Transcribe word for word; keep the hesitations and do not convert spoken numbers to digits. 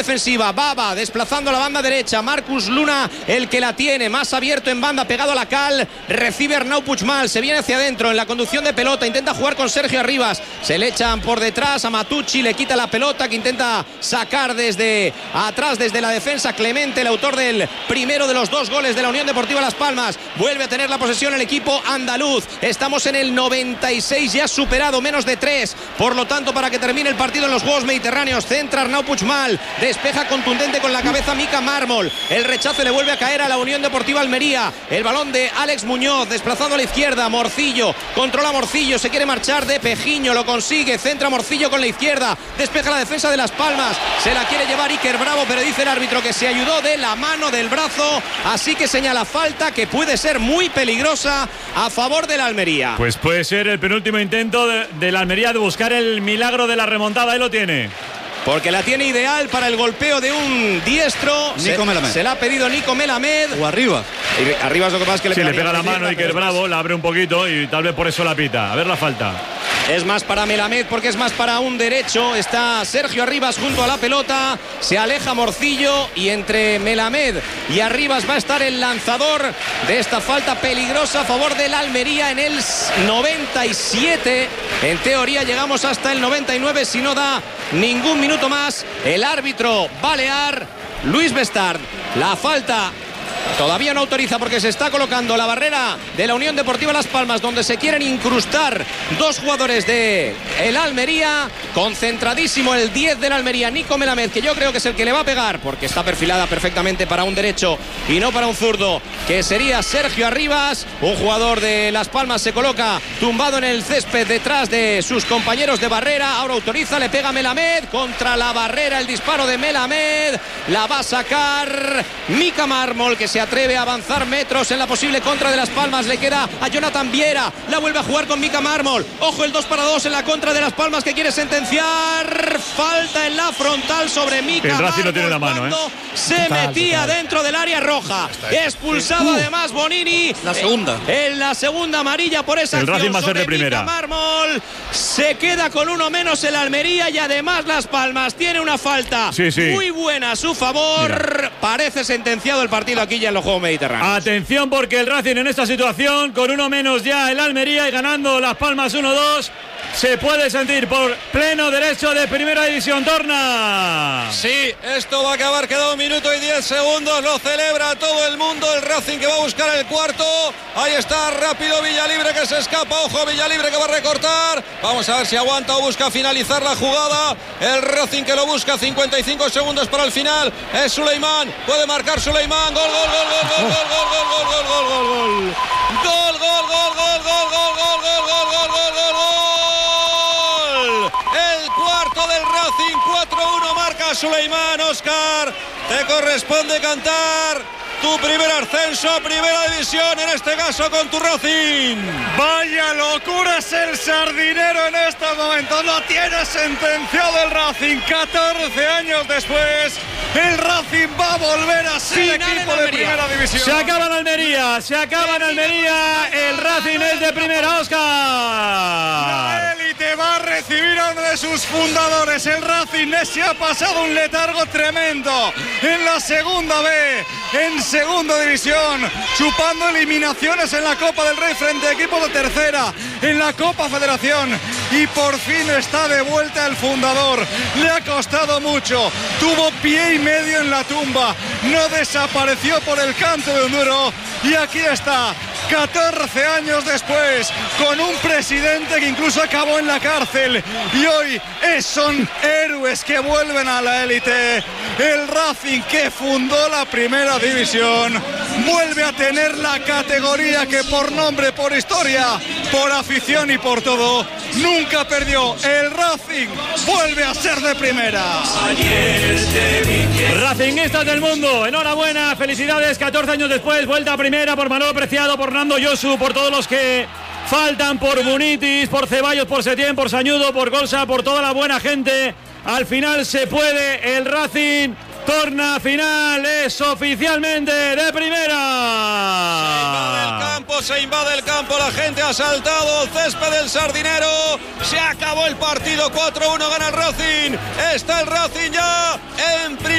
defensiva. Baba desplazando la banda derecha. Marcus Luna el que la tiene. Más abierto en banda, pegado a la cal. Recibe Arnau Puigmal. Se viene hacia adentro en la conducción de pelota. Intenta jugar con Sergio Arribas. Se le echan por detrás a Matucci. Le quita la pelota que intenta sacar desde atrás, desde la defensa. Clemente, el autor del primero de los dos goles de la Unión Deportiva Las Palmas. Vuelve a tener la posesión el equipo andaluz. Estamos en el noventa y seis. Ya superado menos de tres. Por lo tanto, para que termine el partido en los Juegos Mediterráneos, centra Arnau Puigmal, despeja contundente con la cabeza Mika Mármol. El rechazo le vuelve a caer a la Unión Deportiva Almería. El balón de Alex Muñoz, desplazando a la izquierda. Morcillo, controla Morcillo, se quiere marchar de Pejiño, lo consigue, centra Morcillo con la izquierda, despeja la defensa de Las Palmas, se la quiere llevar Iker Bravo, pero dice el árbitro que se ayudó de la mano, del brazo, así que señala falta que puede ser muy peligrosa a favor de la Almería. Pues puede ser el penúltimo intento de, de la Almería de buscar el milagro de la remontada. Ahí lo tiene. Porque la tiene ideal para el golpeo de un diestro. Nico Melamed. Se la ha pedido Nico Melamed. O arriba. Arriba es lo que pasa es que le sí, pega, le pega la mano y que el Bravo es... la abre un poquito y tal vez por eso la pita. A ver la falta. Es más para Melamed porque es más para un derecho. Está Sergio Arribas junto a la pelota. Se aleja Morcillo y entre Melamed y Arribas va a estar el lanzador de esta falta peligrosa a favor del Almería en el noventa y siete. En teoría llegamos hasta el noventa y nueve si no da ningún minuto más. El árbitro balear, Luis Bestard. La falta todavía no autoriza porque se está colocando la barrera de la Unión Deportiva Las Palmas, donde se quieren incrustar dos jugadores de el Almería. Concentradísimo el diez del Almería, Nico Melamed, que yo creo que es el que le va a pegar porque está perfilada perfectamente para un derecho y no para un zurdo, que sería Sergio Arribas. Un jugador de Las Palmas se coloca tumbado en el césped detrás de sus compañeros de barrera. Ahora autoriza, le pega Melamed contra la barrera, el disparo de Melamed, la va a sacar Mika Mármol, que se atreve a avanzar metros en la posible contra de Las Palmas. Le queda a Jonathan Viera, la vuelve a jugar con Mika Mármol. Ojo el dos para dos en la contra de Las Palmas, que quiere sentenciar. Falta en la frontal sobre Mika el Racing Mármol, no tiene la mano, ¿eh? Se total, metía total. dentro del área roja. Expulsado uh, además Bonini. La segunda. En la segunda amarilla por esa el acción Racing va a ser sobre de primera. Mika Mármol. Se queda con uno menos el Almería y además Las Palmas tiene una falta sí, sí. muy buena a su favor. Mira. Parece sentenciado el partido aquí ya en los Juegos Mediterráneos. Atención porque el Racing en esta situación, con uno menos ya el Almería y ganando Las Palmas uno dos, se puede sentir por pleno derecho de Primera División. Torna. Sí, esto va a acabar, queda un minuto y diez segundos, lo celebra todo el mundo, el Racing que va a buscar el cuarto. Ahí está, rápido Villalibre que se escapa, ojo Villalibre que va a recortar. Vamos a ver si aguanta o busca finalizar la jugada. El Racing que lo busca, cincuenta y cinco segundos para el final. Es Suleimán, puede marcar Suleimán. Gol, gol, gol, gol, gol, gol, gol, gol, gol, gol, gol, gol, gol. Gol, gol, gol, gol, gol, gol, gol, gol, gol, gol, gol, gol, gol. El cuarto del Racing, cuatro uno marca Suleimán. Óscar, te corresponde cantar tu primer ascenso a Primera División, en este caso con tu Racing. Vaya locura es el Sardinero en estos momentos. Lo tiene sentenciado el Racing. catorce años después, el Racing va a volver a ser Final equipo en de Primera División. Se acaba en Almería, se acaba en Almería. El Racing es de primera, Óscar. La élite va a recibir a uno de sus fundadores. El Racing se ha pasado un letargo tremendo en la segunda B, en segunda división, chupando eliminaciones en la Copa del Rey frente a equipos de tercera, en la Copa Federación, y por fin está de vuelta el fundador. Le ha costado mucho, tuvo pie y medio en la tumba, no desapareció por el canto de un duro, y aquí está, catorce años después, con un presidente que incluso acabó en la cárcel, y hoy es, son héroes que vuelven a la élite. El Racing, que fundó la Primera División, vuelve a tener la categoría que por nombre, por historia, por afición y por todo, nunca perdió. El Racing vuelve a ser de primera. Racinguistas del mundo, enhorabuena, felicidades, catorce años después, vuelta a primera por Manolo Preciado, por Nando Yosu, por todos los que faltan, por Munitis, por Ceballos, por Setién, por Sañudo, por Golsa, por toda la buena gente. Al final se puede, el Racing torna final, es oficialmente de primera. Se invade el campo, se invade el campo, la gente ha saltado, césped del Sardinero, se acabó el partido, cuatro uno gana el Racing, está el Racing ya